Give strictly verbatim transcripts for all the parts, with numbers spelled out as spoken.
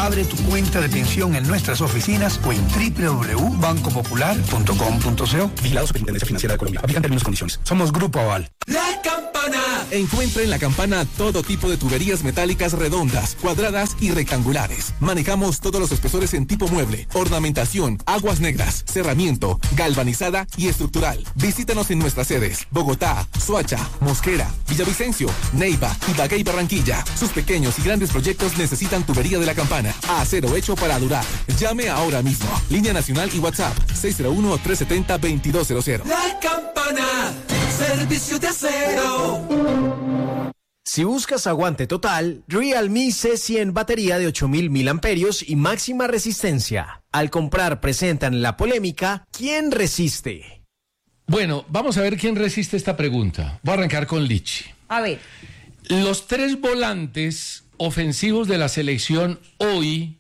Abre tu cuenta de pensión en nuestras oficinas o en doble u doble u doble u punto banco popular punto com punto co. Vigilado Superintendencia Financiera de Colombia. Aplican términos y condiciones. Somos Grupo Aval. La Campana. Encuentra en La Campana todo tipo de tuberías metálicas redondas, cuadradas y rectangulares. Manejamos todos los espesores en tipo mueble, ornamentación, aguas negras, cerramiento, galvanizada y estructural. Visítanos en nuestras sedes: Bogotá, Soacha, Mosquera, Villavicencio, Neiva, Ibagué y Barranquilla. Sus pequeños y grandes proyectos necesitan tubería de La Campana. Acero hecho para durar. Llame ahora mismo. Línea nacional y WhatsApp seis cero uno, tres siete cero, dos dos cero cero. La Campana, servicio de acero. Si buscas aguante total, Realme C cien batería de ocho mil miliamperios y máxima resistencia. Al comprar presentan la polémica ¿quién resiste? Bueno, vamos a ver quién resiste esta pregunta. Voy a arrancar con Lichi. A ver. Los tres volantes ofensivos de la selección hoy,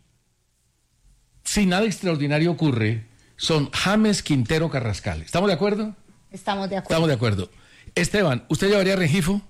si nada extraordinario ocurre, son James, Quintero, Carrascal. ¿Estamos de acuerdo? Estamos de acuerdo. Estamos de acuerdo. Esteban, ¿usted llevaría a Rengifo?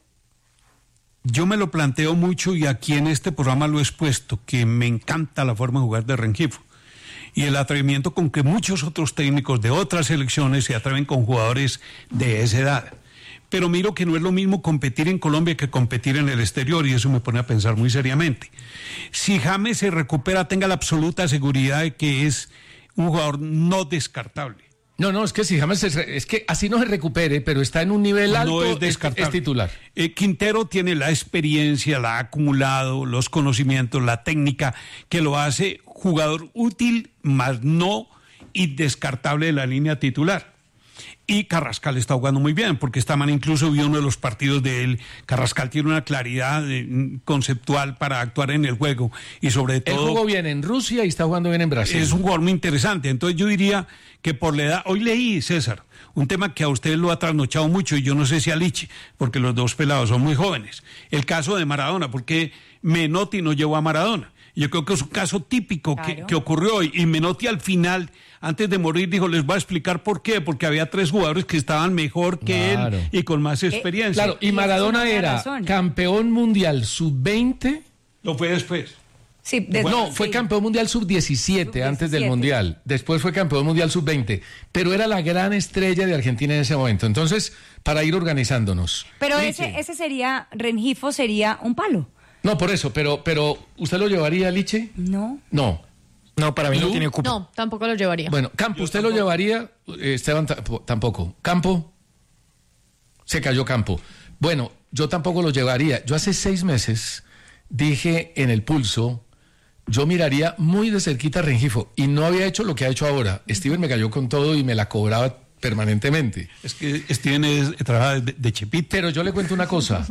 Yo me lo planteo mucho y aquí en este programa lo he expuesto, que me encanta la forma de jugar de Rengifo y el atrevimiento con que muchos otros técnicos de otras selecciones se atreven con jugadores de esa edad. Pero miro que no es lo mismo competir en Colombia que competir en el exterior y eso me pone a pensar muy seriamente. Si James se recupera, tenga la absoluta seguridad de que es un jugador no descartable. No, no, es que si James es, es que así no se recupere, pero está en un nivel alto, no es, descartable. es, es titular. Eh, Quintero tiene la experiencia, la ha acumulado, los conocimientos, la técnica, que lo hace jugador útil, más no indescartable de la línea titular. Y Carrascal está jugando muy bien, porque esta man incluso vio uno de los partidos de él. Carrascal tiene una claridad de, conceptual para actuar en el juego y sobre todo... Él jugó bien en Rusia y está jugando bien en Brasil. Es un jugador muy interesante. Entonces yo diría que por la edad... Hoy leí, César, un tema que a usted lo ha trasnochado mucho y yo no sé si a Lichi, porque los dos pelados son muy jóvenes. El caso de Maradona, porque Menotti no llevó a Maradona. Yo creo que es un caso típico claro. que, que ocurrió hoy. Y Menotti al final, antes de morir, dijo, les voy a explicar por qué. Porque había tres jugadores que estaban mejor que claro. él y con más experiencia. Eh, claro, y Maradona era razón. campeón mundial sub veinte. Lo fue después. Sí, de, no, sí. fue campeón mundial sub diecisiete antes del mundial. Después fue campeón mundial sub veinte. Pero era la gran estrella de Argentina en ese momento. Entonces, para ir organizándonos. Pero ese, ese sería, Rengifo sería un palo. No, por eso, pero, pero ¿usted lo llevaría, Liche? No. No. No, para mí no tiene cupo. No, tampoco lo llevaría. Bueno, Campo, Yo ¿usted tampoco. lo llevaría? Esteban t- tampoco. ¿Campo? Se cayó Campo. Bueno, yo tampoco lo llevaría. Yo hace seis meses dije en El Pulso, yo miraría muy de cerquita a Rengifo y no había hecho lo que ha hecho ahora. Steven me cayó con todo y me la cobraba permanentemente. Es que Steven es, trabaja de, de Chepito. Pero yo le cuento una cosa.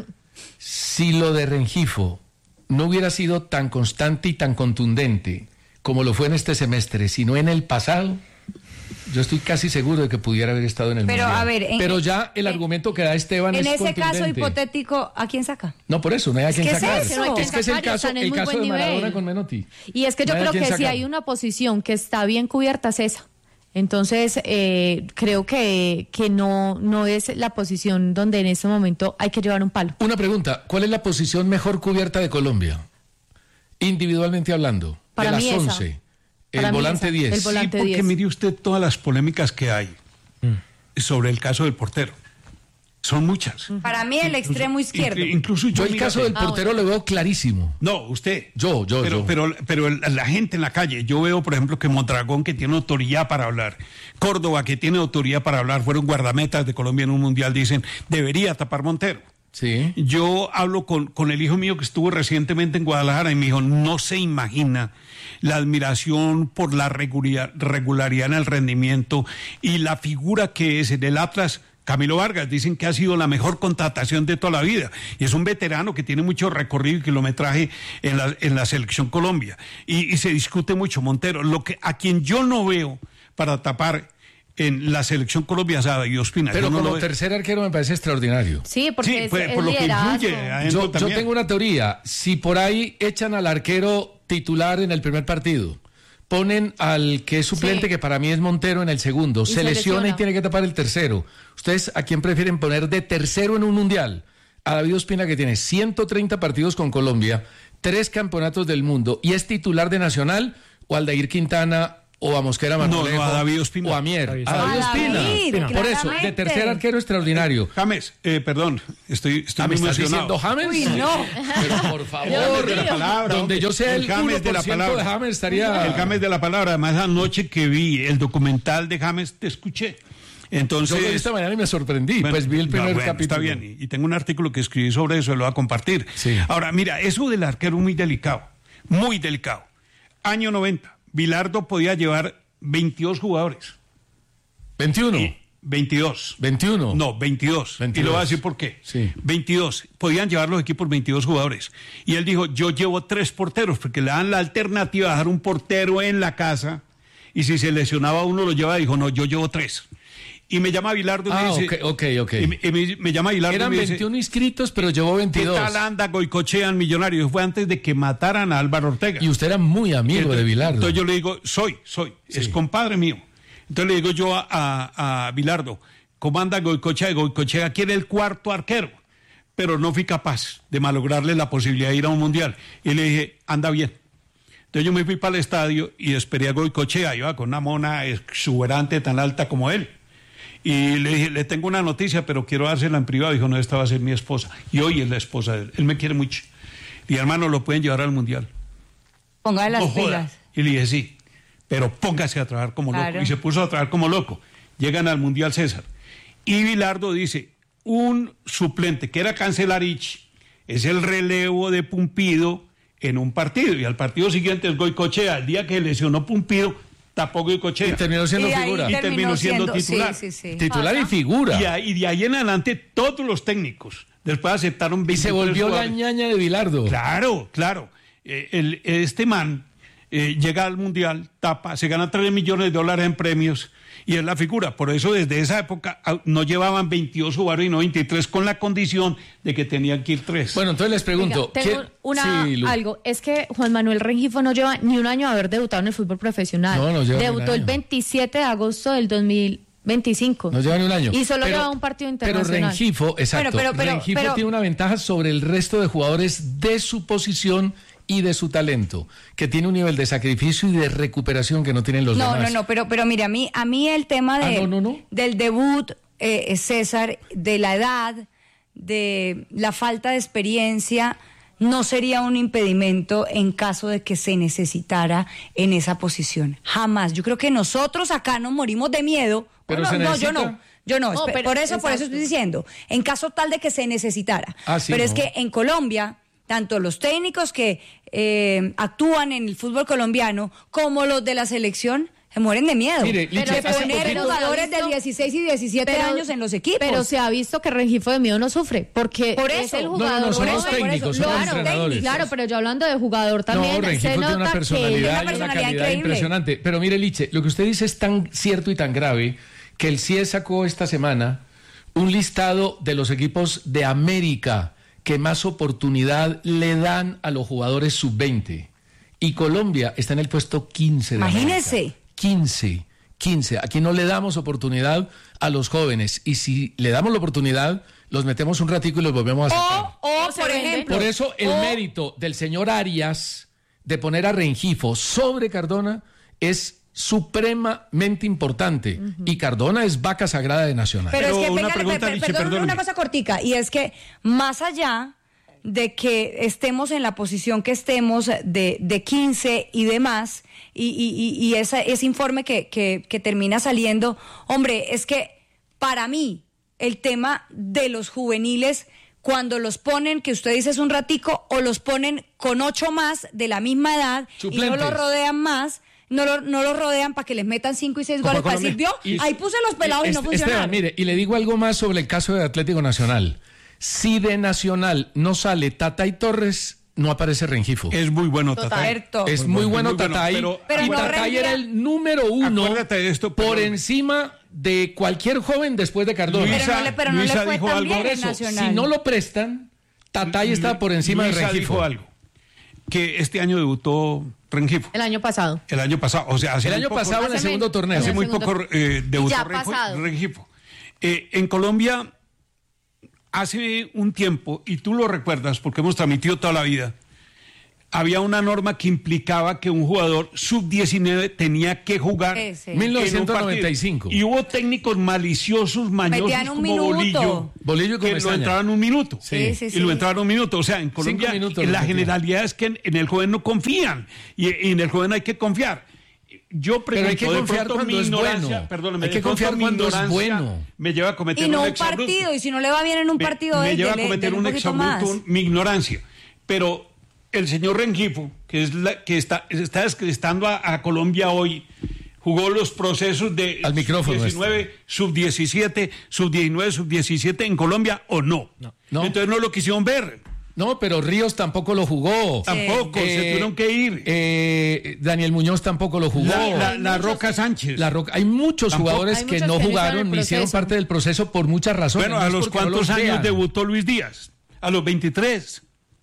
Si lo de Rengifo no hubiera sido tan constante y tan contundente como lo fue en este semestre, sino en el pasado, yo estoy casi seguro de que pudiera haber estado en el Pero, mundial. a ver, en, Pero ya el en, argumento que da Esteban en es ese contundente. caso hipotético, ¿a quién saca? No, por eso, no hay a Es quién que es sacar. eso. No hay quien es que es el sacar, caso, están en el muy caso buen de Maradona nivel. con Menotti. Y es que yo No hay a creo quién que si sacar. hay una posición que está bien cubierta es esa. Entonces, eh, creo que, que no, no es la posición donde en este momento hay que llevar un palo. Una pregunta, ¿cuál es la posición mejor cubierta de Colombia? Individualmente hablando, Para de mí las esa. once, Para el mí volante esa, diez. el volante Sí, porque diez. mire usted todas las polémicas que hay mm. sobre el caso del portero. Son muchas. Para mí el extremo izquierdo. Incluso yo, Yo el mira, caso del Ah, portero bueno. lo veo clarísimo. No, usted. Yo, yo, pero, yo. Pero, pero la gente en la calle, yo veo, por ejemplo, que Mondragón, que tiene autoridad para hablar, Córdoba, que tiene autoridad para hablar, fueron guardametas de Colombia en un mundial, dicen, debería tapar Montero. Sí. Yo hablo con, con el hijo mío que estuvo recientemente en Guadalajara y me dijo, no se imagina la admiración por la regularidad, regularidad en el rendimiento y la figura que es en el Atlas. Camilo Vargas, dicen que ha sido la mejor contratación de toda la vida. Y es un veterano que tiene mucho recorrido y kilometraje en la, en la Selección Colombia. Y, y se discute mucho Montero. Lo que, a quien yo no veo para tapar en la Selección Colombia es a David Ospina. Pero yo no como lo veo. tercer arquero me parece extraordinario. Sí, porque Sí, es, por, es por lo que liderazgo. influye. adentro Yo, yo también. tengo una teoría. Si por ahí echan al arquero titular en el primer partido, ponen al que es suplente, Sí. que para mí es Montero, en el segundo, se, se lesiona lesiona. y tiene que tapar el tercero. ¿Ustedes a quién prefieren poner de tercero en un mundial? A David Ospina, que tiene ciento treinta partidos con Colombia, tres campeonatos del mundo y es titular de Nacional, o Aldair Quintana, o a Mosquera Manolejo, no, no, a David Ospina. o a Mier. David A David Ospina. David, Por eso, de tercer arquero extraordinario. James, eh, perdón, estoy, estoy Ah, ¿me muy estás emocionado. diciendo James? Uy, no. Pero por favor, James de la palabra, donde hombre. yo sea el, El James uno por de la ciento palabra. de James estaría... El James de la palabra. Además, anoche que vi el documental de James, te escuché. Entonces, Yo lo vi esta mañana y me sorprendí, bueno, pues vi el primer no, bueno, capítulo. Está bien, y, y tengo un artículo que escribí sobre eso, lo voy a compartir. Sí. Ahora, mira, eso del arquero es muy delicado, muy delicado. Año noventa, Bilardo podía llevar veintidós jugadores. veintiuno. Y veintidós. veintiuno. No, veintidós. veintidós. Y lo voy a decir por qué. Sí. veintidós. Podían llevar los equipos veintidós jugadores. Y él dijo, yo llevo tres porteros, porque le dan la alternativa de dejar un portero en la casa, y si se lesionaba uno lo lleva, dijo, no, yo llevo tres. Y me llama Bilardo y Ah, me dice... ok, ok, ok. Y me, y me- me llama Bilardo Eran y me dice, veintiuno inscritos, pero llevó ¿qué veintidós. tal anda Goicochea en Millonarios? Fue antes de que mataran a Álvaro Ortega. Y usted era muy amigo de Bilardo. Entonces yo le digo, soy, soy, Sí. es compadre mío. Entonces le digo yo a, a, a Bilardo, ¿cómo anda Goicochea? Goicochea quiere el cuarto arquero, pero no fui capaz de malograrle la posibilidad de ir a un mundial. Y le dije, anda bien. Entonces yo me fui para el estadio y esperé a Goicochea, iba con una mona exuberante tan alta como él. Y le dije, le tengo una noticia, pero quiero dársela en privado. Dijo, no, esta va a ser mi esposa. Y hoy es la esposa de él. Él me quiere mucho. Y hermano, lo pueden llevar al mundial. Póngale las No joda. pilas. Y le dije, sí, pero póngase a trabajar como Claro. loco. Y se puso a trabajar como loco. Llegan al Mundial César. Y Bilardo dice, un suplente que era Cancelarich es el relevo de Pumpido en un partido. Y al partido siguiente es Goicochea. El día que lesionó Pumpido, tapó Goicochea. Y terminó siendo Y ahí figura. Y terminó siendo titular. Sí, sí, sí. Titular y figura. Y, a- y de ahí en adelante todos los técnicos después aceptaron Y se veintitrés volvió la jugadores. ñaña de Bilardo. Claro, claro. Eh, el- este man eh, llega al Mundial, tapa, se gana tres millones de dólares en premios y es la figura. Por eso desde esa época ah, no llevaban veintidós jugadores y no veintitrés con la condición de que tenían que ir tres. Bueno, entonces les pregunto. Oiga, tengo ¿quién- una, Sí, Lu. algo, es que Juan Manuel Rengifo no lleva ni un año de haber debutado en el fútbol profesional. No, no lleva ni un Debutó el año. veintisiete de agosto del dos mil veinticinco. No lleva ni un año. Y solo Pero- lleva un partido internacional. Pero Rengifo, exacto. Bueno, pero- pero- Rengifo pero- tiene una ventaja sobre el resto de jugadores de su posición y de su talento, que tiene un nivel de sacrificio y de recuperación que no tienen los No, demás. no, no, pero, pero mire, a mí, a mí el tema de, Ah, no, no, no. del debut, eh, César, de la edad, de la falta de experiencia, no sería un impedimento en caso de que se necesitara en esa posición. Jamás. Yo creo que nosotros acá nos morimos de miedo. Pero Bueno, se no, yo necesita. no. Yo no, No, espe- pero- por eso, por eso exacto. estoy diciendo, en caso tal de que se necesitara. Ah, sí, pero es no. que en Colombia, tanto los técnicos que eh, actúan en el fútbol colombiano como los de la selección se mueren de miedo. Mire, de Licha, hace poner poquito- jugadores de Pero- dieciséis y diecisiete pero- años en los equipos. Pero se ha visto que Rengifo de miedo no sufre, porque Por es eso. el No, no, jugador. no, son Por los eso, por técnicos, eso. son los Claro, entrenadores. Claro, pero yo hablando de jugador también, No, Rengifo se tiene nota una que... personalidad Una y una personalidad calidad increíble. impresionante. Pero mire, Liche, lo que usted dice es tan cierto y tan grave que el C I E sacó esta semana un listado de los equipos de América que más oportunidad le dan a los jugadores sub veinte. Y Colombia está en el puesto quince de Imagínese. América. quince, quince. Aquí no le damos oportunidad a los jóvenes. Y si le damos la oportunidad, los metemos un ratico y los volvemos a sacar. O, o se por venden. ejemplo. Por eso el o- mérito del señor Arias de poner a Rengifo sobre Cardona es supremamente importante. Y Cardona es vaca sagrada de Nacional. Pero, Pero es que, una venga, pregunta, per- Liche, perdón, perdóneme. una cosa cortica, y es que más allá de que estemos en la posición que estemos de, de quince y demás, y, y, y- y esa- ese informe que, que, que termina saliendo, hombre, es que para mí el tema de los juveniles, cuando los ponen, que usted dice es un ratico, o los ponen con ocho más de la misma edad y no Suplentes. los rodean más, no lo, no los rodean para que les metan cinco y seis goles para decir, vio, Y- ahí puse los pelados y no Est- funcionaron. Esteban, mire, y le digo algo más sobre el caso de Atlético Nacional. Si de Nacional no sale Tatay Torres, no aparece Rengifo. Es muy bueno, Total. Tatay. Cierto. Es muy bueno muy bueno, Tatay. pero- Pero y no Tatay rendía. era el número uno Acuérdate de esto, por perdón. encima de cualquier joven después de Cardona. Luisa- Pero no le, pero no Luisa le fue dijo tan algo bien Por en eso, Nacional. si no lo prestan, Tatay está por encima Luisa de Rengifo. dijo algo, que este año debutó Rengifo. El año pasado. El año pasado, o sea, hace El muy año poco- pasado en el Hace segundo men- torneo. Hace el muy segundo- poco eh, debutó ya Renjo- pasado. Rengifo. Eh, en Colombia, hace un tiempo, y tú lo recuerdas porque hemos transmitido toda la vida, había una norma que implicaba que un jugador sub diecinueve tenía que jugar Sí, sí. mil novecientos noventa y cinco. Y hubo técnicos maliciosos, mañosos Metían un como minuto. Bolillo, Bolillo y que lo Comesaña. entraban un minuto. Sí, sí, Y sí. lo entraron un minuto. O sea, en Colombia minutos en lo la metían. generalidad es que en, en el joven no confían. Y, y en el joven hay que confiar. Yo Pero hay pregunto, que de confiar pronto cuando mi es ignorancia, bueno. perdóneme, Hay que de pronto confiar mi cuando es ignorancia bueno. me lleva a cometer Y no un un exabrupto. partido, y si no le va bien en un Me- partido, me, dele- lleva a dele- cometer dele un poquito exabrupto más. mi ignorancia. Pero el señor Rengifo, que es la que está, está descrestando a, a Colombia hoy, jugó los procesos de Al micrófono sub diecinueve, sub diecisiete, sub diecinueve, sub diecisiete en Colombia o no. No. No. Entonces no lo quisieron ver. No, pero Ríos tampoco lo jugó. Tampoco, se tuvieron que ir. eh, Daniel Muñoz tampoco lo jugó. La, la- la Roca Sánchez. La Roca- hay muchos Tampoco. jugadores Hay que muchos no que no estaban en jugaron el ni hicieron proceso. parte del proceso por muchas razones. Bueno, No ¿a es los porque no cuántos los años vean. debutó Luis Díaz? A los veintitrés.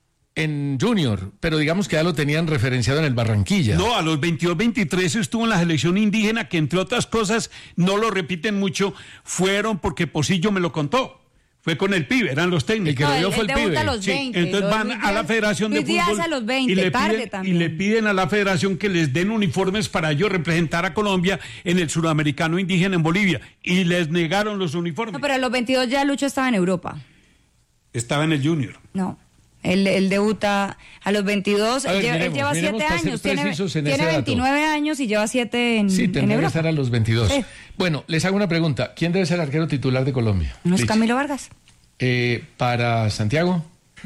En Junior, pero digamos que ya lo tenían referenciado en el Barranquilla. No, a los veintidós, veintitrés estuvo en la selección indígena, que entre otras cosas, no lo repiten mucho, fueron porque Pocillo me lo contó. Fue con el pibe, eran los técnicos. El que No, lo él- vio fue él el debuta pibe. a los Sí, veinte. entonces Lo de van Luis a la Díaz- Federación de Luis Díaz Fútbol a los veinte, y, le tarde piden, y también. le piden a la Federación que les den uniformes para ellos representar a Colombia en el suramericano indígena en Bolivia. Y les negaron los uniformes. No, pero a los veintidós ya Lucho estaba en Europa. Estaba en el Junior. No. Él, él debuta a los veintidós, A ver, él, lleva- él miremos, lleva miremos siete para ser años, tiene, precisos en tiene ese dato. veintinueve años y lleva siete en, Sí, en tendría que Europa. estar a los veintidós. Sí. Bueno, les hago una pregunta. ¿Quién debe ser arquero titular de Colombia? No es Listo. Camilo Vargas. Eh, para Santiago,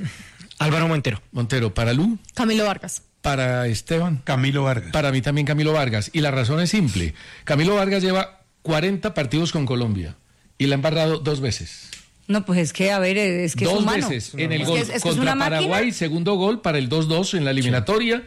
Álvaro Montero. Montero. Para Lu, Camilo Vargas. para Esteban. Camilo Vargas. Para mí también Camilo Vargas. Y la razón es simple. Camilo Vargas lleva cuarenta partidos con Colombia y la ha embarrado dos veces. No, pues es que, a ver, es que es dos humano. veces en el Es gol que es- es que es contra una máquina. Paraguay, segundo gol para el dos dos en la eliminatoria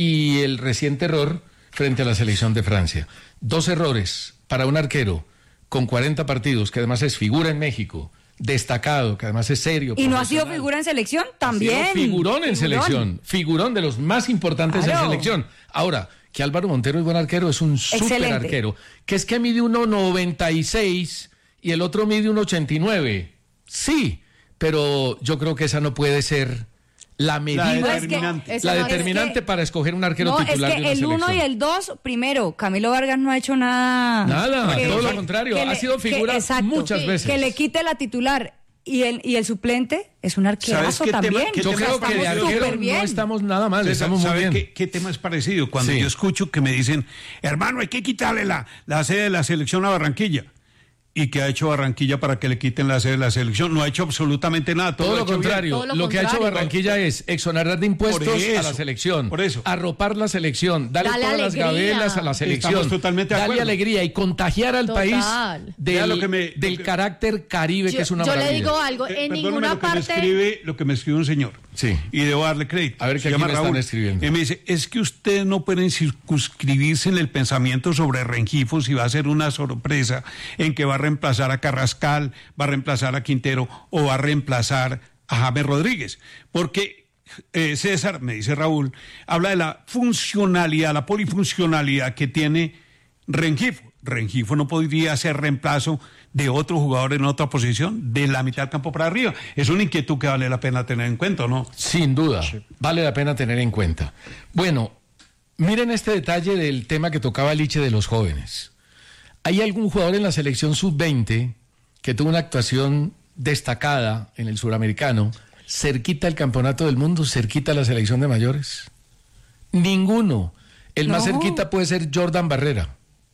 y el reciente error frente a la selección de Francia. Dos errores para un arquero con cuarenta partidos, que además es figura en México, destacado, que además es serio. ¿Y no ha sido profesional. figura en selección? Ha sido También. figurón en Figurón. selección, figurón de los más importantes Claro. en selección. Ahora, que Álvaro Montero es buen arquero, es un súper Excelente. arquero, que es que mide uno noventa y seis y el otro mide uno ochenta y nueve. Sí, pero yo creo que esa no puede ser la medida, La No, es que- determinante. es la no, es determinante que- para escoger un arquero No, es titular de que una el uno y selección. el dos, primero, Camilo Vargas no ha hecho nada. Nada, que- todo lo que- contrario, que ha le- sido que- figura exacto, muchas sí, veces. Que le quite la titular y el, y el suplente es un ¿Sabes arquerazo qué tema- también. qué Yo tema creo que de estamos arquero súper bien. no estamos nada mal, César, estamos muy ¿sabe bien. qué, qué tema es parecido? Cuando Sí. yo escucho que me dicen, hermano, hay que quitarle la, la sede de la selección a Barranquilla. ¿Y qué ha hecho Barranquilla para que le quiten la sede de la selección? No ha hecho absolutamente nada. Todo, Todo ha lo hecho bien. contrario, Todo lo, lo que ha hecho contrario. Barranquilla es exonerar de impuestos Por a la eso, selección, por eso. arropar la selección, darle Dale todas las alegría. gabelas a la selección, Estamos totalmente de darle acuerdo. alegría y contagiar al Total. país Vea del, lo que me- del lo que- carácter caribe, Yo, que es una yo le maravilla. digo algo, Eh, en perdóneme ninguna lo que parte... me escribe, lo que me escribe un señor. Sí. Y debo darle crédito. A ver, que Se aquí llama me están Raúl. escribiendo. Y me dice, es que ustedes no pueden circunscribirse en el pensamiento sobre Rengifo si va a ser una sorpresa en que va a reemplazar a Carrascal, va a reemplazar a Quintero o va a reemplazar a James Rodríguez. Porque eh, César, me dice Raúl, habla de la funcionalidad, la polifuncionalidad que tiene Rengifo. Rengifo no podría ser reemplazo de otro jugador en otra posición, de la mitad del campo para arriba. Es una inquietud que vale la pena tener en cuenta, ¿no? Sin duda, vale la pena tener en cuenta. Bueno, miren este detalle del tema que tocaba Liche de los jóvenes. ¿Hay algún jugador en la selección sub veinte que tuvo una actuación destacada en el suramericano, cerquita al campeonato del mundo, cerquita a la selección de mayores? Ninguno. El más No. cerquita puede ser Jordan Barrera.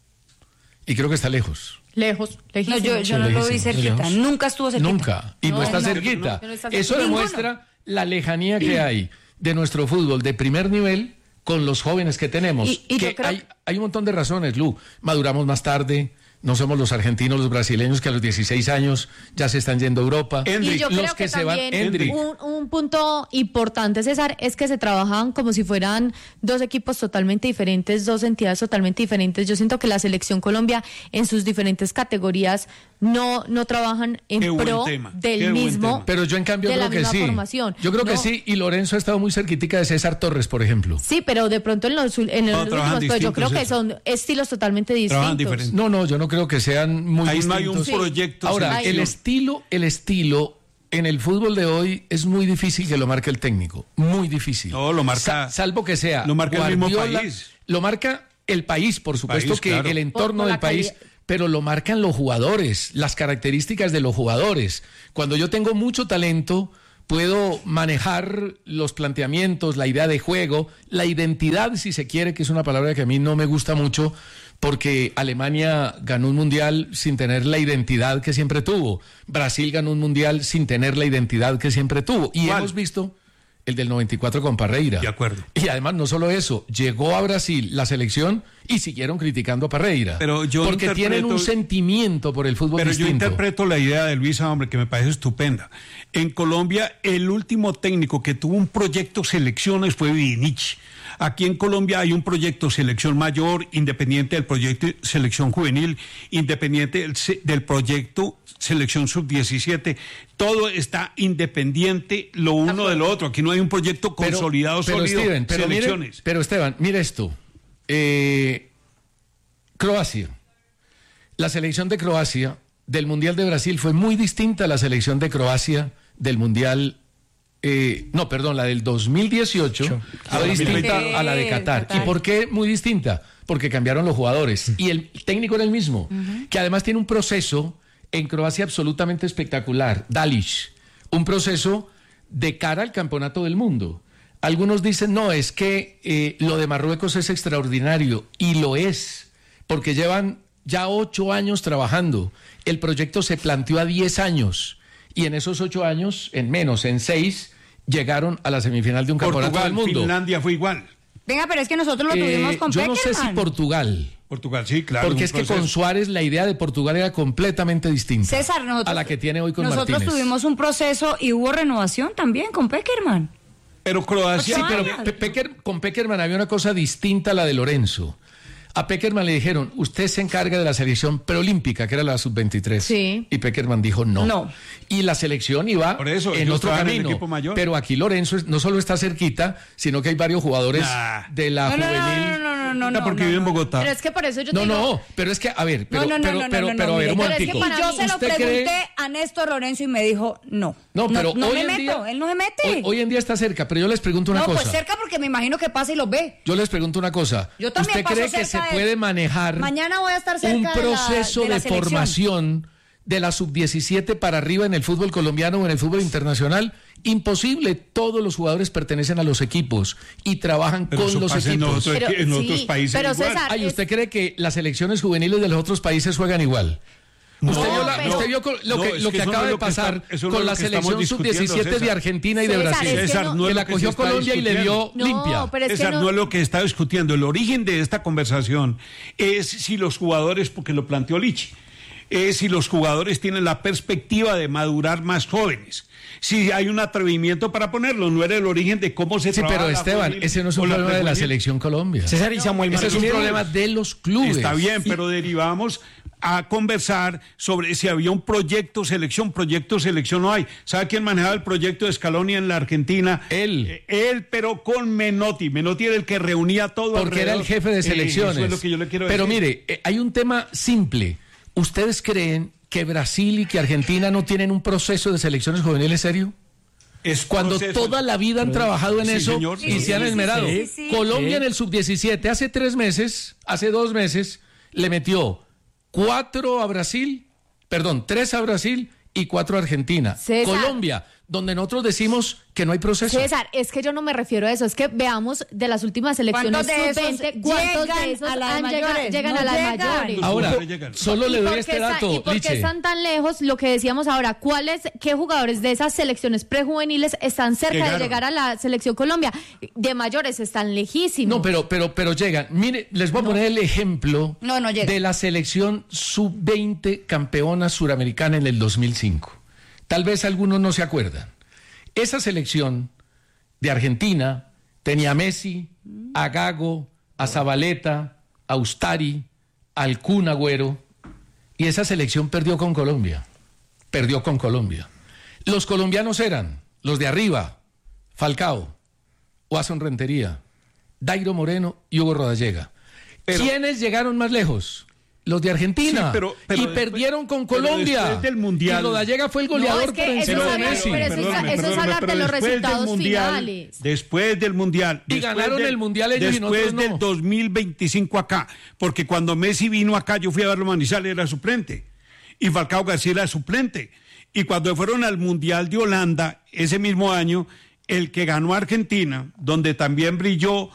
Y creo que está lejos. Lejos, No, lejísimo. yo, yo Sí, no lo vi lejísimo, cerquita. lejos. Nunca estuvo cerquita. Nunca. Y no, No, está no, cerquita. no, no está Eso cerquita. demuestra la lejanía que hay de nuestro fútbol de primer nivel con los jóvenes que tenemos. Y- y yo que creo- hay, hay un montón de razones, Lu. Maduramos más tarde. No somos los argentinos, los brasileños que a los dieciséis años ya se están yendo a Europa. Y yo los creo que, que se van, también Endrick. un, un punto importante, César, es que se trabajaban como si fueran dos equipos totalmente diferentes, dos entidades totalmente diferentes. Yo siento que la Selección Colombia en sus diferentes categorías no, no trabajan en Qué buen pro tema, del qué buen mismo, tema. Pero yo en cambio de creo la que misma sí. formación. Yo creo que No. sí. Y Lorenzo ha estado muy cerquitica de César Torres, por ejemplo. Sí, pero de pronto en los, en No, los trabajan últimos, pues yo distintos, creo que César. son estilos totalmente Trabajan distintos. diferente. No, no, yo no creo que sean muy Ahí no hay un distintos. proyecto. Ahora, Ay, el no. estilo, el estilo en el fútbol de hoy es muy difícil que lo marque el técnico, muy difícil. No, lo marca. Sa- salvo que sea. Lo marca Guardiola, el mismo país. Lo marca el país, por supuesto País, que claro. el entorno Por- por del la país, calidad. pero lo marcan los jugadores, las características de los jugadores. Cuando yo tengo mucho talento, puedo manejar los planteamientos, la idea de juego, la identidad, si se quiere, que es una palabra que a mí no me gusta mucho, porque Alemania ganó un mundial sin tener la identidad que siempre tuvo. Brasil ganó un mundial sin tener la identidad que siempre tuvo. Y ¿Cuál? hemos visto el del noventa y cuatro con Parreira. De acuerdo. Y además no solo eso, llegó a Brasil la selección y siguieron criticando a Parreira. Pero yo porque interpreto- tienen un sentimiento por el fútbol Pero distinto. yo interpreto la idea de Luisa, hombre, que me parece estupenda. En Colombia, el último técnico que tuvo un proyecto selecciones fue Vidinich. Aquí en Colombia hay un proyecto selección mayor, independiente del proyecto selección juvenil, independiente del, se- del proyecto selección sub diecisiete. Todo está independiente lo uno de lo otro. Aquí no hay un proyecto Pero- consolidado, pero, sólido, Steven, pero mire- selecciones. pero Esteban, mire esto. Eh, Croacia. La selección de Croacia del Mundial de Brasil fue muy distinta a la selección de Croacia del Mundial. Eh, no, perdón, la del dos mil dieciocho Ah, fue distinta Sí, a la de Qatar. Qatar. ¿Y por qué muy distinta? Porque cambiaron los jugadores y el técnico era el mismo, que además tiene un proceso en Croacia absolutamente espectacular, Dalic, un proceso de cara al campeonato del mundo. Algunos dicen, no, es que eh, lo de Marruecos es extraordinario, y lo es, porque llevan ya ocho años trabajando. El proyecto se planteó a diez años, y en esos ocho años, en menos, en seis, llegaron a la semifinal de un campeonato Portugal, del mundo. Finlandia fue igual. Venga, pero es que nosotros lo Eh, tuvimos con yo no sé si Peckerman. Portugal, Portugal, sí, claro. porque un es que proceso. con Suárez la idea de Portugal era completamente distinta César, nosotros, a la que tiene hoy con nosotros Martínez. tuvimos un proceso y hubo renovación también con Peckerman. Pero Croacia... Sí, Ocho pero años. Pe- Pecker- con Peckerman había una cosa distinta a la de Lorenzo. A Peckerman le dijeron, usted se encarga de la selección preolímpica, que era la sub veintitrés. Sí. Y Peckerman dijo no. No. Y la selección iba Por eso, en ellos otro trabajan en camino. equipo mayor. Pero aquí Lorenzo es- no solo está cerquita, sino que hay varios jugadores Nah. de la No, no, juvenil. no, no, no, no, no, No, no, porque no, vive en no. Bogotá. Pero es que por eso yo te No, digo, no, pero es que, a ver, pero, no, no, no, pero, no, pero, no, no, pero, a ver, mire, un pero es que momentico. y yo se lo ¿Usted pregunté cree- a Néstor Lorenzo y me dijo no. No, pero no hoy me en meto, día, él no se mete. Hoy, hoy en día está cerca, pero yo les pregunto una no, cosa. pues cerca porque me imagino que pasa y los ve. Yo les pregunto una cosa. Yo también ¿Usted paso cree que se cerca de- puede manejar Mañana voy a estar cerca un de la- proceso de de, la selección? formación de la sub diecisiete para arriba en el fútbol colombiano o en el fútbol internacional? Imposible. Todos los jugadores pertenecen a los equipos y trabajan Pero con eso los pasa en equipos. otro- Pero, en sí, otros países pero igual. César, Ay, es- ¿usted cree que las selecciones juveniles de los otros países juegan igual? ¿Usted, No, vio, la- pero- usted vio con- lo No, que, es lo que que eso no acaba es de lo que pasar está- eso no es con lo la que estamos selección sub discutiendo, diecisiete de César. Argentina y de César, Brasil? es que César, no- no es que lo la que cogió se está Colombia y le dio discutiendo. No, limpia. pero es que César, no- no es lo que está discutiendo. El origen de esta conversación es si los jugadores, porque lo planteó Lichi, es si los jugadores tienen la perspectiva de madurar más jóvenes. Si hay un atrevimiento para ponerlo, no era el origen de cómo se Sí, trabaja pero la Esteban, juvenil ese no es o un la problema de la prejuvenil. selección Colombia. César y Samuel Ese es un Martínez. problema de los clubes. Está bien, pero derivamos a conversar sobre si había un proyecto selección, proyecto selección no hay. ¿Sabe quién manejaba el proyecto de Scaloni en la Argentina? Él. Eh, él, pero con Menotti. Menotti era el que reunía todo. Porque era el alrededor. jefe de Eh, selecciones. eso es lo que yo le quiero Pero decir. mire, eh, hay un tema simple. ¿Ustedes creen que Brasil y que Argentina no tienen un proceso de selecciones juveniles serio? Es Cuando proceso. toda la vida han trabajado en Sí, eso señor. y Sí, se han sí, esmerado. sí, sí, sí. Colombia Sí. en el sub diecisiete hace tres meses, hace dos meses, le metió cuatro a Brasil, perdón, tres a Brasil y cuatro a Argentina. César. Colombia, donde nosotros decimos que no hay proceso. César, es que yo no me refiero a eso, es que veamos de las últimas selecciones ¿Cuántos de esos sub veinte, cuántos llegan de esos a las han llega- mayores? llegan No a las llegan. mayores? Los Ahora, jugadores llegan. solo ¿Y le por doy qué este está- dato, ¿Y por qué Liche. están tan lejos? Lo que decíamos ahora, ¿cuáles, qué jugadores de esas selecciones prejuveniles están cerca Llegaron. de llegar a la selección Colombia? De mayores están lejísimos. No, pero, pero, pero llegan. Mire, les voy a poner el ejemplo No, no llega. de la selección sub veinte campeona suramericana en el dos mil cinco. Tal vez algunos no se acuerdan. Esa selección de Argentina tenía a Messi, a Gago, a Zabaleta, a Ustari, al Kun Agüero, y esa selección perdió con Colombia. Perdió con Colombia. Los colombianos eran los de arriba, Falcao, Watson Rentería, Dairo Moreno y Hugo Rodallega. Pero- ¿Quiénes llegaron más lejos? Los de Argentina. Sí, pero, pero y después, perdieron con pero Colombia. Después del mundial. Y Rodallega fue el goleador no, es que por encima de Messi. Pero eso, Perdóname, es, eso es perdóname, hablar de los resultados mundial, finales. Después del mundial. Y ganaron del, el mundial ellos y nosotros Después no. del dos mil veinticinco acá. Porque cuando Messi vino acá, yo fui a verlo a Manizales, era suplente. Y Falcao García era suplente. Y cuando fueron al mundial de Holanda, ese mismo año, el que ganó Argentina, donde también brilló...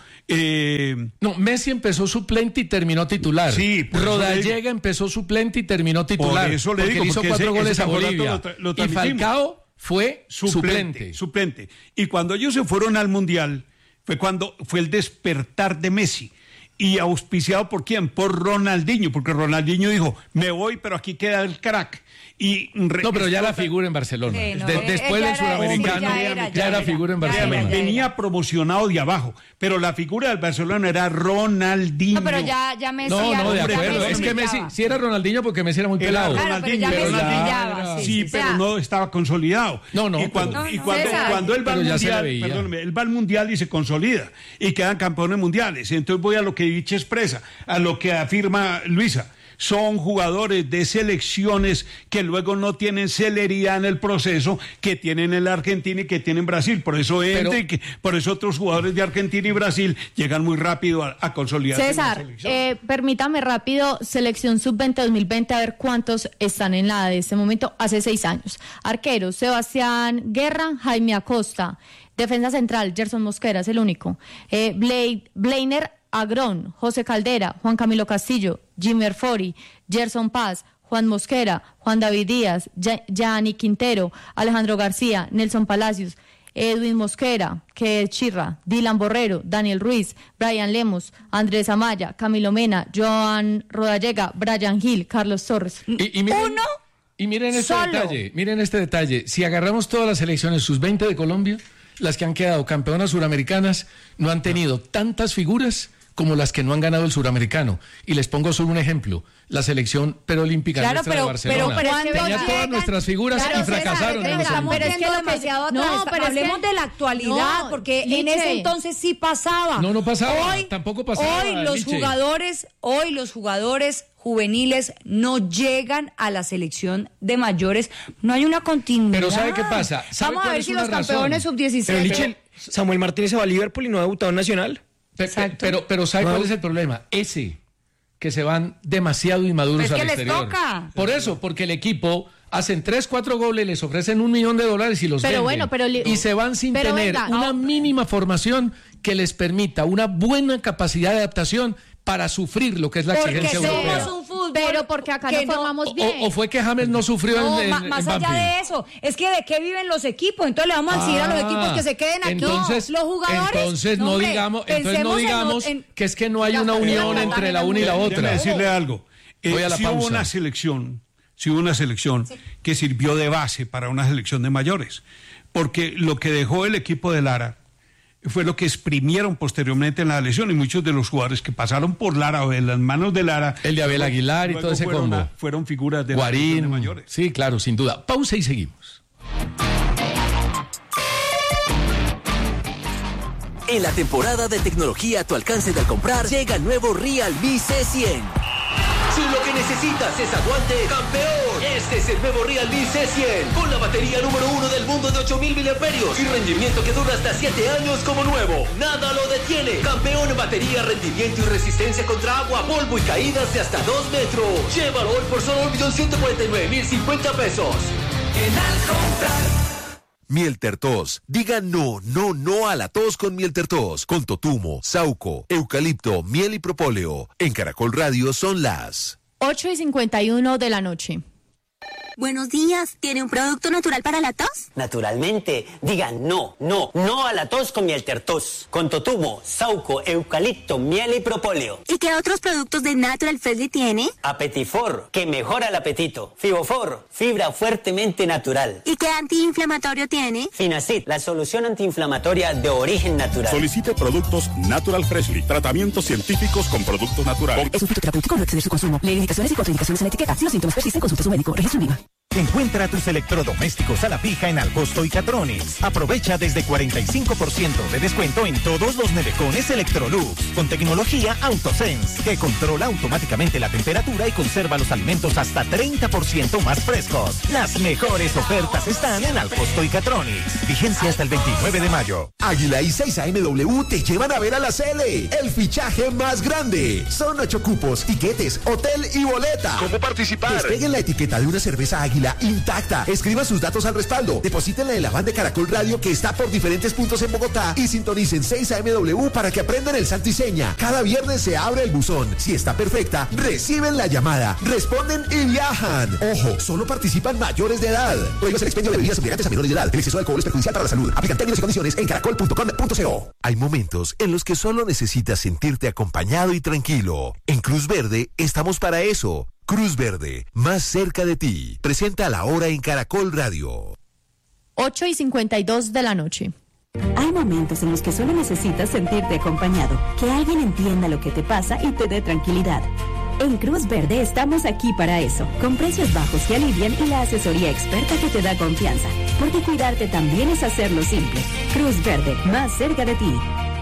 Eh, no, Messi empezó suplente y terminó titular. Sí, por Rodallega empezó suplente y terminó titular. Por eso le porque digo, le hizo porque cuatro ese, goles ese a Bolivia. Lo tra- lo y Falcao fue suplente, suplente. suplente. Y cuando ellos se fueron al Mundial, fue cuando fue el despertar de Messi. ¿Y auspiciado por quién? Por Ronaldinho, porque Ronaldinho dijo, me voy, pero aquí queda el crack. Y re- No, pero ya la figura en Barcelona. Sí, no, De- eh, después ya del era- sudamericano, ya ya era, era, ya era, figura en ya era, Barcelona. ya era. venía promocionado de abajo, pero la figura del Barcelona era Ronaldinho. No, pero ya, ya Messi. No, ya- no, de ya acuerdo. Messi Es que Messi, brillaba. sí era Ronaldinho porque Messi era muy Era pelado. Claro, pero ya Ronaldinho, Messi pero ya brillaba. era- Sí, Sí, o pero sea, no estaba consolidado. No, no, Y cuando, pero- y No, cuando, César. cuando él va al Pero ya se le mundial, veía. perdóneme, él va al mundial y se consolida y quedan campeones mundiales. Entonces voy a lo que Dicha expresa, a lo que afirma Luisa. Son jugadores de selecciones que luego no tienen celeridad en el proceso que tienen en la Argentina y que tienen Brasil. Por eso Pero- Ende, que, por eso otros jugadores de Argentina y Brasil llegan muy rápido a, a consolidarse en la César, selección. eh, permítame rápido, selección sub veinte dos mil veinte, a ver cuántos están en la de este momento, hace seis años. Arqueros, Sebastián Guerra, Jaime Acosta. Defensa central, Gerson Mosquera, es el único. Eh, Blade, Blainer Agrón, José Caldera, Juan Camilo Castillo, Jimmy Erfori, Gerson Paz, Juan Mosquera, Juan David Díaz, Ya- Gianni Quintero, Alejandro García, Nelson Palacios, Edwin Mosquera, que es Chirra, Dylan Borrero, Daniel Ruiz, Brian Lemos, Andrés Amaya, Camilo Mena, Joan Rodallega, Brian Gil, Carlos Torres. Y, y miren, Uno y miren este solo. detalle, miren este detalle. Si agarramos todas las selecciones sus veinte de Colombia, las que han quedado campeonas suramericanas no han tenido tantas figuras como las que no han ganado el suramericano. Y les pongo solo un ejemplo, la selección preolímpica Claro, nuestra pero- de Barcelona. pero ¿cuándo Tenía llegan? todas nuestras figuras Claro, y fracasaron. César, en los estamos Pero es que viendo lo que- demasiado atrás. no, pero es hablemos que- de la actualidad, no, porque en Liche. ese entonces sí pasaba. No, no pasaba, Hoy, tampoco pasaba, Hoy los Liche. jugadores, hoy los jugadores juveniles no llegan a la selección de mayores. No hay una continuidad. Pero ¿sabe qué pasa? ¿Sabe Vamos a cuál ver es si una los razón? campeones sub Pero diecisiete. Liche, Samuel Martínez se va a Liverpool y no ha debutado en Nacional. Pe- pe- Pero, pero ¿sabe No. cuál es el problema? Ese, que se van demasiado inmaduros Es que al les exterior. toca. Por eso, porque el equipo hacen tres, cuatro goles, les ofrecen un millón de dólares y los Pero venden. bueno, pero li- y se van sin pero tener venga, una ah, mínima formación que les permita una buena capacidad de adaptación para sufrir lo que es la Porque exigencia somos europea. un fútbol Pero porque acá que no formamos O, bien. o fue que James no sufrió No, en, en, ma- más en allá Banfield. de eso, es que de qué viven los equipos, entonces le vamos a decir a los Ah, equipos que se queden aquí. Entonces, los jugadores. entonces no, hombre, digamos, entonces no pensemos en lo- digamos en- que es que no hay Ya, una pero unión ya, entre ya, la una y la ya, Déjeme otra. decirle algo. Eh, Voy a la sí hubo pausa. una selección, sí hubo una selección que sirvió de base para una selección de mayores, porque lo que dejó el equipo de Lara fue lo que exprimieron posteriormente en la lesión y muchos de los jugadores que pasaron por Lara o en las manos de Lara. El de Abel Aguilar y luego todo ese fueron combo. a- fueron figuras de la selección de Guarín, mayores. sí, claro, sin duda. Pausa y seguimos. En la temporada de tecnología a tu alcance de al comprar, llega el nuevo Realme C cien. Si lo que necesitas es aguante, campeón, este es el nuevo Realme C cien. Con la batería número uno del mundo de ocho mil miliamperios y rendimiento que dura hasta siete años como nuevo. Nada lo detiene. Campeón en batería, rendimiento y resistencia contra agua, polvo y caídas de hasta dos metros. Llévalo hoy por solo un millón ciento cuarenta y nueve mil cincuenta pesos. En al comprar. Miel Tertos. Diga no, no, no a la tos con Miel Tertos. Con totumo, sauco, eucalipto, miel y propóleo. En Caracol Radio son las ocho y cincuenta y uno de la noche. Buenos días, ¿tiene un producto natural para la tos? Naturalmente, diga no, no, no a la tos con Miel Tertos. Con totumo, sauco, eucalipto, miel y propóleo. ¿Y qué otros productos de Natural Freshly tiene? Apetifor, que mejora el apetito. Fibofor, fibra fuertemente natural. ¿Y qué antiinflamatorio tiene? Finacid, la solución antiinflamatoria de origen natural. Solicite productos Natural Freshly. Tratamientos científicos con productos naturales. Es un fitoterapéutico, no exceder su consumo. Lee indicaciones y contraindicaciones en la etiqueta. Si los síntomas persisten, consulte a su médico. Registro INVIMA. Encuentra tus electrodomésticos a la fija en Alcosto y Catronics. Aprovecha desde cuarenta y cinco por ciento de descuento en todos los nevecones Electrolux, con tecnología AutoSense, que controla automáticamente la temperatura y conserva los alimentos hasta treinta por ciento más frescos. Las mejores ofertas están en Alcosto y Catronics. Vigencia hasta el veintinueve de mayo. Águila y seis A M W te llevan a ver a la Cele, el fichaje más grande. Son ocho cupos, tiquetes, hotel y boleta. ¿Cómo participar? Despeguen la etiqueta de una cerveza Águila intacta. Escriban sus datos al respaldo. Deposítenla en la van de Caracol Radio que está por diferentes puntos en Bogotá y sintonicen seis A M W para que aprendan el santo y seña. Cada viernes se abre el buzón. Si está perfecta, reciben la llamada, responden y viajan. Ojo, solo participan mayores de edad. Prohíbes el expendio de bebidas embriagantes a menores de edad. El exceso de alcohol es perjudicial para la salud. Aplican términos y condiciones en caracol punto com punto co. Hay momentos en los que solo necesitas sentirte acompañado y tranquilo. En Cruz Verde estamos para eso. Cruz Verde, más cerca de ti. Presenta la hora en Caracol Radio. ocho y cincuenta y dos de la noche. Hay momentos en los que solo necesitas sentirte acompañado, que alguien entienda lo que te pasa y te dé tranquilidad. En Cruz Verde estamos aquí para eso, con precios bajos que alivian y la asesoría experta que te da confianza, porque cuidarte también es hacerlo simple. Cruz Verde, más cerca de ti.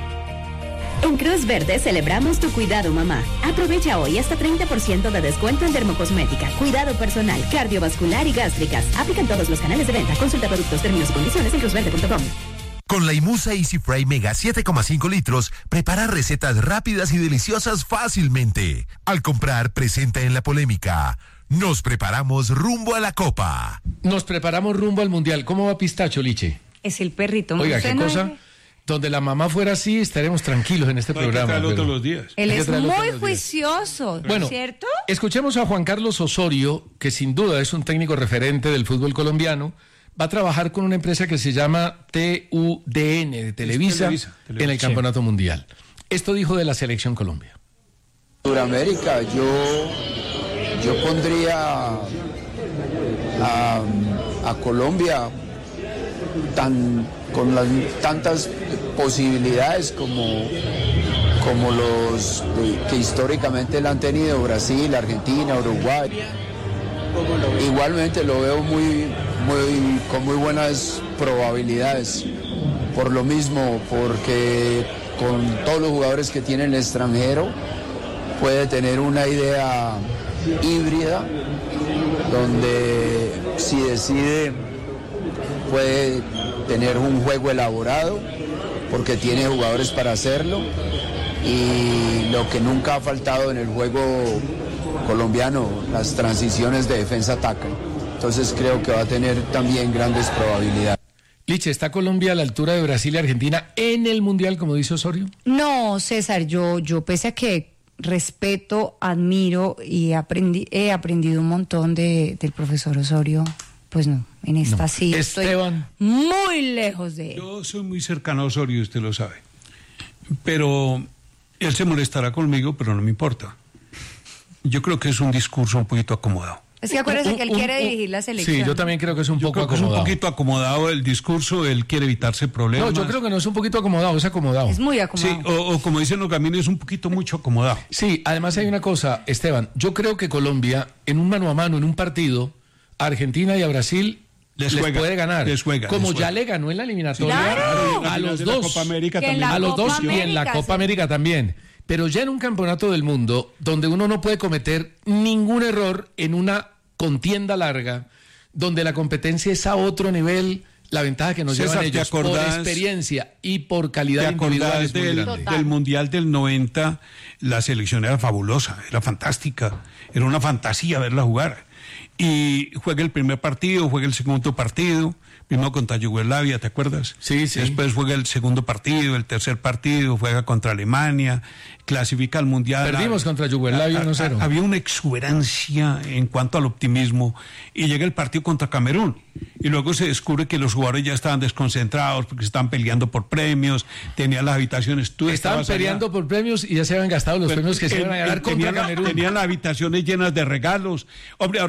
En Cruz Verde celebramos tu cuidado, mamá. Aprovecha hoy hasta treinta por ciento de descuento en dermocosmética, cuidado personal, cardiovascular y gástricas. Aplican todos los canales de venta. Consulta productos, términos y condiciones en cruz verde punto com. Con la Imusa Easy Fry Mega siete coma cinco litros, prepara recetas rápidas y deliciosas fácilmente. Al comprar, presenta en la polémica. Nos preparamos rumbo a la Copa. Nos preparamos rumbo al Mundial. ¿Cómo va Pistacho, Liche? Es el perrito. Oiga, qué cosa. Donde la mamá fuera así, estaremos tranquilos en este no, programa. Hay que pero... todos los días. Él es muy juicioso, bueno, ¿cierto? Escuchemos a Juan Carlos Osorio, que sin duda es un técnico referente del fútbol colombiano. Va a trabajar con una empresa que se llama T U D N de Televisa, Televisa, Televisa en el sí. Campeonato Mundial. Esto dijo de la Selección Colombia. Suramérica, yo, yo pondría a, a Colombia tan, con las, tantas posibilidades como, como los que históricamente la han tenido Brasil, Argentina, Uruguay. Igualmente lo veo muy, muy, con muy buenas probabilidades. Por lo mismo, porque con todos los jugadores que tiene el extranjero puede tener una idea híbrida donde si decide puede tener un juego elaborado porque tiene jugadores para hacerlo, y lo que nunca ha faltado en el juego colombiano, las transiciones de defensa-ataque. Entonces creo que va a tener también grandes probabilidades. Liche, ¿está Colombia a la altura de Brasil y Argentina en el Mundial, como dice Osorio? No, César, yo, yo pese a que respeto, admiro y aprendí, he aprendido un montón de, del profesor Osorio, pues no, en esta no. sí Esteban. Estoy muy lejos de él. Yo soy muy cercano a Osorio, usted lo sabe. Pero él se molestará conmigo, pero no me importa. Yo creo que es un discurso un poquito acomodado. Es que acuérdese que él quiere dirigir la selección. Sí, yo también creo que es un yo poco creo que acomodado. Es un poquito acomodado el discurso, él quiere evitarse problemas. No, yo creo que no es un poquito acomodado, es acomodado. Es muy acomodado. Sí, o, o como dicen los caminos, es un poquito mucho acomodado. Sí, además hay una cosa, Esteban, yo creo que Colombia, en un mano a mano, en un partido, a Argentina y a Brasil les, les juega, puede ganar. Les juega, como les ya juega. le ganó en la eliminatoria ¡Claro! a, a los de dos. La Copa América también. A los dos Copa y en la América, Copa sí. América también. Pero ya en un campeonato del mundo, donde uno no puede cometer ningún error en una contienda larga, donde la competencia es a otro nivel, la ventaja que nos César, llevan ellos por experiencia y por calidad individual es muy del, grande. del Mundial del noventa, la selección era fabulosa, era fantástica, era una fantasía verla jugar. Y juega el primer partido, juega el segundo partido, primero contra Yugoslavia, ¿te acuerdas? Sí, sí. Después juega el segundo partido, el tercer partido, juega contra Alemania, clasifica al Mundial. Perdimos a, contra Yugoslavia uno cero. Había una exuberancia en cuanto al optimismo, y llega el partido contra Camerún, y luego se descubre que los jugadores ya estaban desconcentrados porque se estaban peleando por premios, tenían las habitaciones... Tú estaban peleando allá. por premios y ya se habían gastado los Pero, premios que se iban a ganar contra tenían, Camerún. Tenían las habitaciones llenas de regalos. Hombre, ahora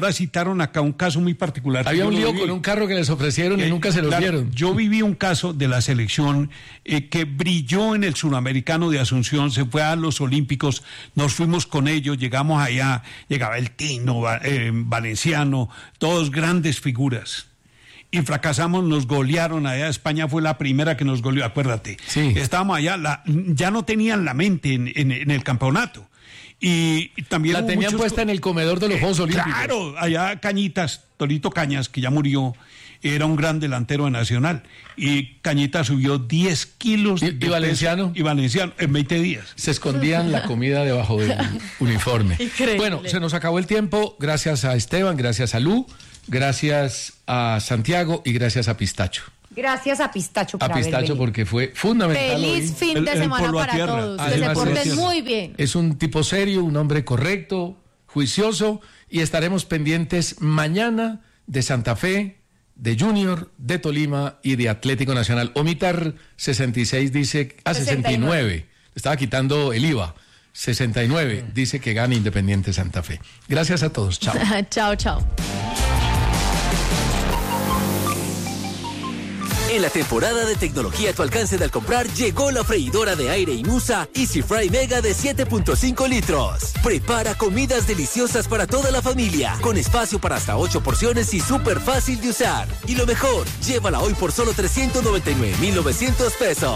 ahora citaron acá un caso muy particular. Había un lío viví. con un carro que les ofrecieron eh, y nunca se los claro, dieron. Yo viví un caso de la selección eh, que brilló en el Suramericano de Asunción, se fue a los Olímpicos, nos fuimos con ellos, llegamos allá, llegaba el Tino, eh, Valenciano, todos grandes figuras. Y fracasamos, nos golearon allá. España fue la primera que nos goleó, acuérdate. Sí. Estábamos allá, la, ya no tenían la mente en, en, en el campeonato. Y, y también la tenían muchos, puesta en el comedor de los Juegos eh, Olímpicos. Claro, allá Cañitas, Torito Cañas, que ya murió, era un gran delantero de Nacional. Y Cañitas subió diez kilos. ¿Y, de y Valenciano? Peso, y Valenciano, en veinte días. Se escondían la comida debajo del uniforme. Increíble. Bueno, se nos acabó el tiempo. Gracias a Esteban, gracias a Lu, gracias a Santiago y gracias a Pistacho. Gracias a Pistacho por A haber Pistacho venido. porque fue fundamental. Feliz hoy. fin El- de el semana polvo a para tierra. todos. Que Además, se porten gracias. muy bien. Es un tipo serio, un hombre correcto, juicioso, y estaremos pendientes mañana de Santa Fe, de Junior, de Tolima y de Atlético Nacional. Omitar sesenta y seis dice, ah, sesenta y nueve, estaba quitando el I V A. sesenta y nueve dice que gana Independiente Santa Fe. Gracias a todos, chao. Chao, chao. En la temporada de tecnología a tu alcance de al comprar, llegó la freidora de aire Inusa Easy Fry Mega de siete punto cinco litros. Prepara comidas deliciosas para toda la familia, con espacio para hasta ocho porciones y súper fácil de usar. Y lo mejor, llévala hoy por solo trescientos noventa y nueve mil novecientos pesos.